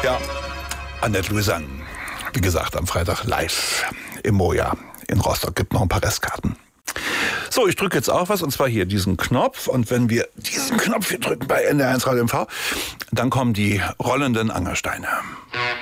Ja, Annette Louisanne. Wie gesagt, am Freitag live im Moja in Rostock. Gibt noch ein paar Restkarten. So, ich drücke jetzt auch was, und zwar hier diesen Knopf. Und wenn wir diesen Knopf hier drücken bei NDR1 Radio MV, dann kommen die rollenden Angersteine.